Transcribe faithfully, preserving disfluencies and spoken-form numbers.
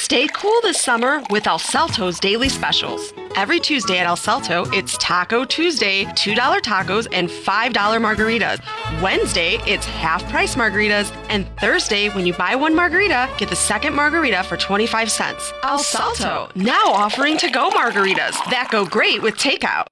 Stay cool this summer with El Salto's daily specials. Every Tuesday at El Salto, it's Taco Tuesday, two dollar tacos and five dollar margaritas. Wednesday, it's half-price margaritas. And Thursday, when you buy one margarita, get the second margarita for twenty-five cents. El Salto, now offering to-go margaritas that go great with takeout.